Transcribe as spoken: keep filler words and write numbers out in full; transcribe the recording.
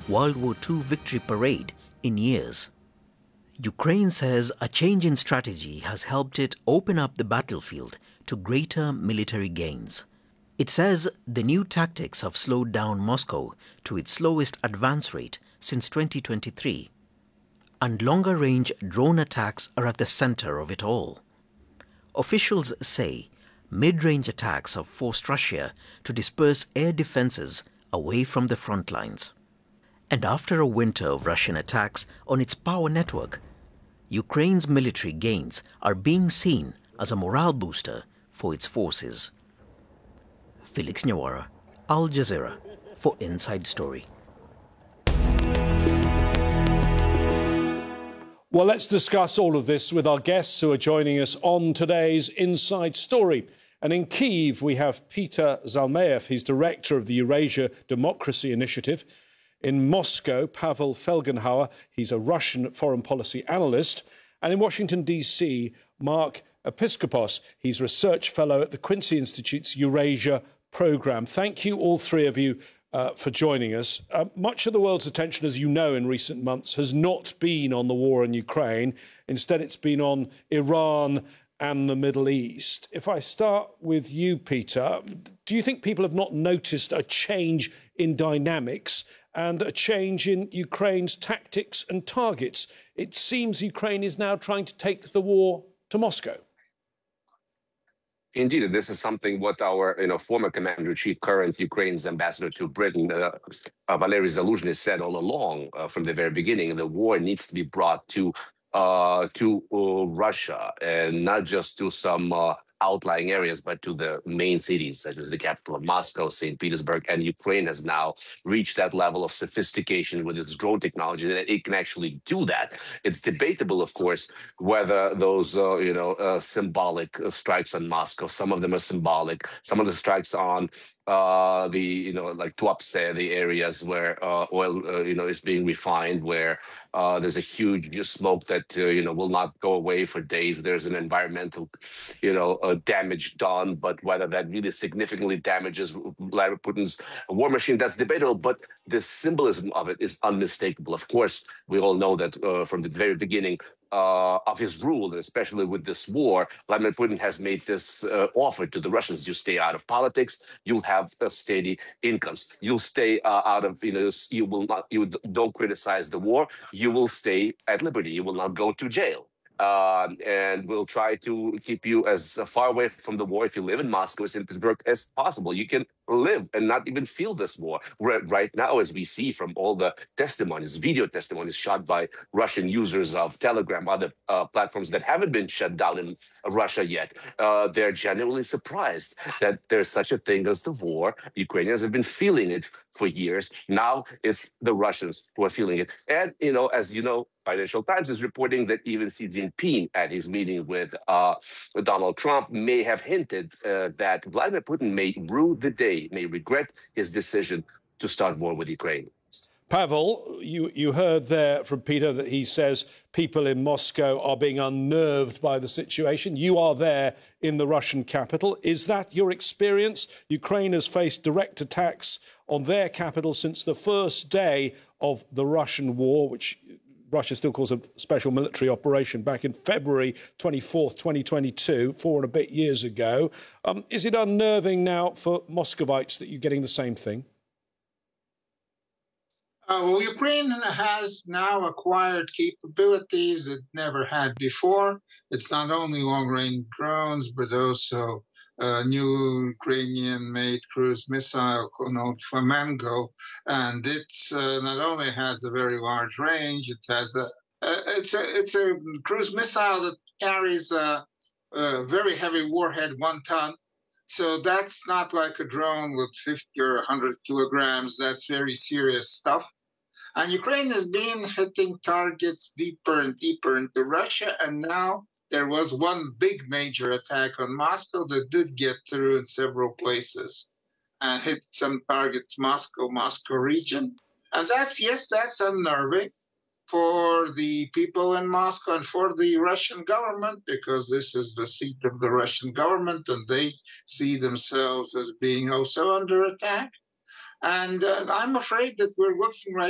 World War Two victory parade in years. Ukraine says a change in strategy has helped it open up the battlefield to greater military gains. It says the new tactics have slowed down Moscow to its slowest advance rate since twenty twenty-three. And longer-range drone attacks are at the center of it all. Officials say mid-range attacks have forced Russia to disperse air defenses away from the front lines. And after a winter of Russian attacks on its power network, Ukraine's military gains are being seen as a morale booster for its forces. Felix Nyawara, Al Jazeera, for Inside Story. Well, let's discuss all of this with our guests who are joining us on today's Inside Story. And in Kyiv, we have Peter Zalmayev. He's director of the Eurasia Democracy Initiative. In Moscow, Pavel Felgenhauer. He's a Russian foreign policy analyst. And in Washington, D C, Mark Episkopos. He's research fellow at the Quincy Institute's Eurasia programme. Thank you, all three of you, uh, for joining us. Uh, much of the world's attention, as you know, in recent months has not been on the war in Ukraine. Instead, it's been on Iran and the Middle East. If I start with you, Peter, do you think people have not noticed a change in dynamics and a change in Ukraine's tactics and targets? It seems Ukraine is now trying to take the war to Moscow. Indeed, this is something what our you know, former commander-in-chief, current Ukraine's ambassador to Britain, uh, uh, Valery Zaluzhny, said all along uh, from the very beginning. The war needs to be brought to uh, to uh, Russia, and not just to some uh, outlying areas, but to the main cities, such as the capital of Moscow, Saint Petersburg. And Ukraine has now reached that level of sophistication with its drone technology that it can actually do that. It's debatable, of course, whether those, uh, you know, uh, symbolic uh, strikes on Moscow, some of them are symbolic, some of the strikes on uh the you know like Tuapse, the areas where uh, oil uh, you know is being refined, where uh there's a huge smoke that uh, you know will not go away for days. There's an environmental you know uh, damage done, but whether that really significantly damages Vladimir Putin's war machine, that's debatable. But the symbolism of it is unmistakable. Of course, we all know that uh, from the very beginning Uh, of his rule, and especially with this war, Vladimir Putin has made this uh, offer to the Russians: you stay out of politics, you'll have uh, steady incomes, you'll stay uh, out of, you know, you will not, you don't criticize the war, you will stay at liberty, you will not go to jail. Uh, and we'll try to keep you as far away from the war, if you live in Moscow, Saint Petersburg, as possible. You can live and not even feel this war. Right now, as we see from all the testimonies, video testimonies shot by Russian users of Telegram, other uh, platforms that haven't been shut down in Russia yet, uh, they're genuinely surprised that there's such a thing as the war. Ukrainians have been feeling it for years. Now it's the Russians who are feeling it. And, you know, as you know, Financial Times is reporting that even Xi Jinping, at his meeting with uh, Donald Trump, may have hinted uh, that Vladimir Putin may rue the day, may regret his decision to start war with Ukraine. Pavel, you, you heard there from Peter that he says people in Moscow are being unnerved by the situation. You are there in the Russian capital. Is that your experience? Ukraine has faced direct attacks on their capital since the first day of the Russian war, which Russia still calls a special military operation, back in February twenty-fourth, twenty twenty-two, four and a bit years ago. Um, is it unnerving now for Moscovites that you're getting the same thing? Uh, well, Ukraine has now acquired capabilities it never had before. It's not only long-range drones, but also a new Ukrainian-made cruise missile called Flamengo, and it's uh, not only has a very large range, it has a uh, it's a it's a cruise missile that carries a, a very heavy warhead, one ton. So that's not like a drone with fifty or one hundred kilograms. That's very serious stuff. And Ukraine has been hitting targets deeper and deeper into Russia, and now there was one big major attack on Moscow that did get through in several places and hit some targets, Moscow, Moscow region. And that's, yes, that's unnerving for the people in Moscow and for the Russian government, because this is the seat of the Russian government and they see themselves as being also under attack. And uh, I'm afraid that we're looking right